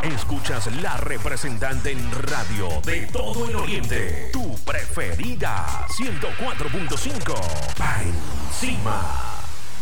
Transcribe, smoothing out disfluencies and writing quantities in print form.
Escuchas la representante en radio de todo el oriente. Tu preferida, 104.5. Pa' encima.